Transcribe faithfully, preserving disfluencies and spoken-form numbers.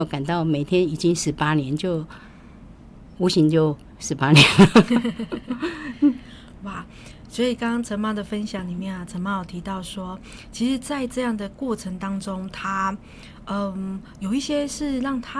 我感到每天已经十八年，就无形就十八年了。 哇！所以刚刚陈妈的分享里面啊，陈妈有提到说，其实在这样的过程当中，她嗯有一些是让她